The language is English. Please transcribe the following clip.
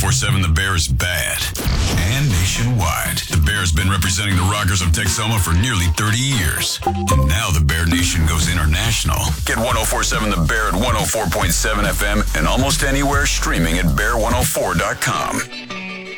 1047 The Bear is bad. And nationwide. The Bear's been representing the Rockers of Texoma for nearly 30 years. And now the Bear Nation goes international. Get 1047 The Bear at 104.7 FM and almost anywhere streaming at bear104.com.